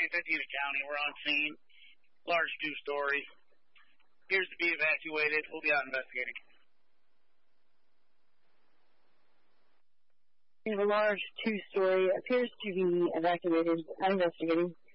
2050 in the county. We're on scene. Large two-story. Appears to be evacuated. We'll be out investigating. We have a large two-story. Appears to be evacuated. I'm investigating.